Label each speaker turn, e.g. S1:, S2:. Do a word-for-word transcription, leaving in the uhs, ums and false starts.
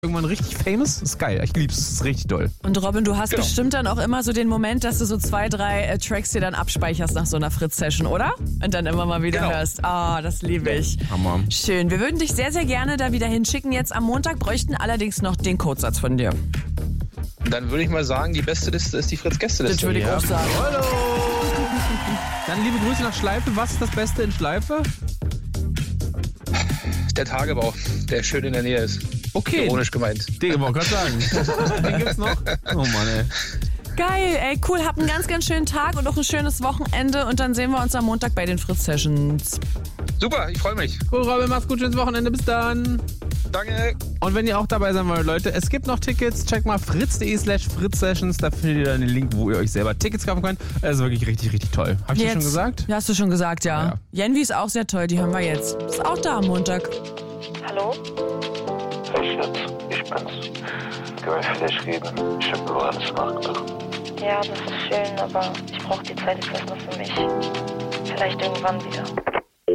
S1: irgendwann richtig famous. Das ist geil. Ich lieb's. Das ist richtig doll.
S2: Und Robin, du hast
S3: Genau.
S2: bestimmt dann auch immer so den Moment, dass du so zwei, drei äh, Tracks dir dann abspeicherst nach so einer Fritz-Session, oder? Und dann immer mal wieder
S3: Genau.
S2: hörst. Ah, das liebe ich.
S1: Hammer.
S2: Schön. Wir würden dich sehr, sehr gerne da wieder hinschicken. Jetzt am Montag bräuchten allerdings noch den Codesatz von dir.
S3: Dann würde ich mal sagen, die beste Liste ist die Fritz-Gäste-Liste.
S2: Das würde ich
S1: Ja.
S2: auch sagen.
S1: Hallo. Dann liebe Grüße nach Schleife. Was ist das Beste in Schleife?
S3: Der Tagebau, der schön in der Nähe ist.
S1: Okay.
S3: Ironisch gemeint.
S1: Den wollte ich gerade sagen. Den gibt's noch? Oh Mann, ey.
S2: Geil, ey, cool. Habt einen ganz, ganz schönen Tag und auch ein schönes Wochenende. Und dann sehen wir uns am Montag bei den Fritz-Sessions.
S3: Super, ich freue mich.
S1: Cool, Robin, mach's gut, schönes Wochenende. Bis dann.
S3: Danke.
S1: Und wenn ihr auch dabei sein wollt, Leute, es gibt noch Tickets. Checkt mal fritz.de slash Fritz-Sessions. Da findet ihr dann den Link, wo ihr euch selber Tickets kaufen könnt. Das ist wirklich richtig, richtig toll. Hab ich das schon gesagt?
S2: Ja, hast du schon gesagt, ja.
S1: Ja.
S2: Jenvi ist auch sehr toll, die hören wir jetzt. Ist auch da am Montag.
S4: Hallo?
S5: Hey Schatz, ich bin's. Können wir vielleicht reden? Ich hab über alles nachgedacht.
S4: Ja, das ist schön, aber ich brauche die Zeit jetzt erstmal für mich. Vielleicht irgendwann wieder.